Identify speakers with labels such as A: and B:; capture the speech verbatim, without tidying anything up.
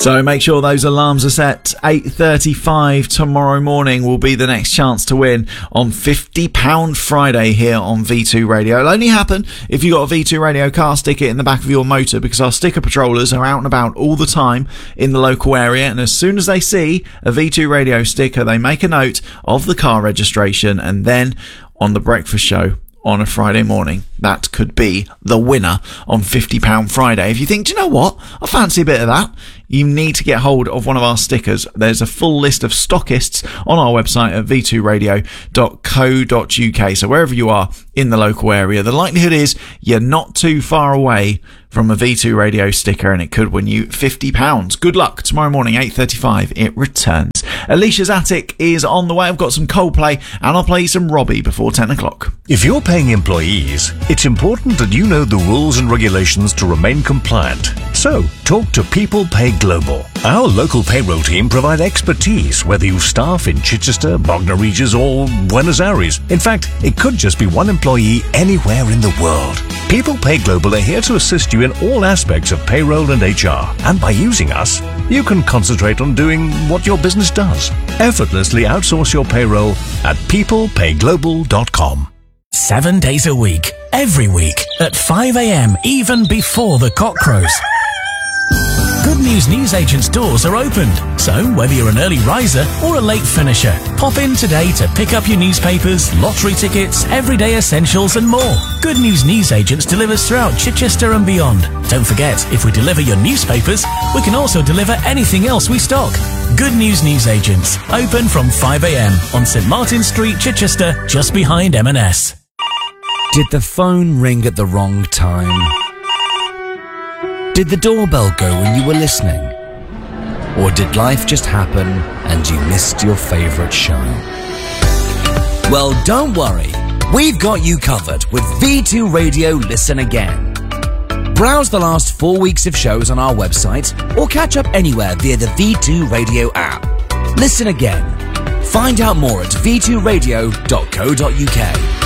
A: So make sure those alarms are set. eight thirty-five tomorrow morning will be the next chance to win on fifty pounds Friday here on V two Radio. It'll only happen if you've got a V two Radio car sticker in the back of your motor, because our sticker patrollers are out and about all the time in the local area, and as soon as they see a V two Radio sticker, they make a note of the car registration, and then on the breakfast show on a Friday morning, that could be the winner on fifty pounds Friday. If you think, do you know what, I fancy a bit of that, you need to get hold of one of our stickers. There's a full list of stockists on our website at v two radio dot co dot u k. So wherever you are in the local area, the likelihood is you're not too far away from a V two Radio sticker, and it could win you fifty pounds. Good luck. Tomorrow morning, eight thirty-five, it returns. Alicia's Attic is on the way. I've got some Coldplay, and I'll play you some Robbie before ten o'clock.
B: If you're paying employees, it's important that you know the rules and regulations to remain compliant. So, talk to People Pay Global. Our local payroll team provide expertise, whether you staff in Chichester, Bognor Regis, or Buenos Aires. In fact, it could just be one employee anywhere in the world. People Pay Global are here to assist you in all aspects of payroll and H R. And by using us, you can concentrate on doing what your business does. Effortlessly outsource your payroll at people pay global dot com.
C: Seven days a week, every week, at five a.m, even before the cock crows. Good News Newsagents doors are opened, so whether you're an early riser or a late finisher, pop in today to pick up your newspapers, lottery tickets, everyday essentials and more. Good News Newsagents delivers throughout Chichester and beyond. Don't forget, if we deliver your newspapers, we can also deliver anything else we stock. Good News Newsagents, open from five a.m. on St Martin Street, Chichester, just behind M and S.
D: Did the phone ring at the wrong time? Did the doorbell go when you were listening? Or did life just happen and you missed your favourite show? Well, don't worry. We've got you covered with V two Radio Listen Again. Browse the last four weeks of shows on our website or catch up anywhere via the V two Radio app. Listen again. Find out more at v two radio dot co dot u k.